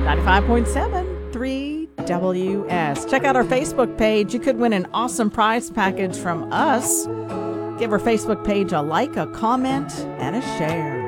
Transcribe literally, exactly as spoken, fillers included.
ninety-five point seven, three W S. Check out our Facebook page. You could win an awesome prize package from us. Give our Facebook page a like, a comment, and a share.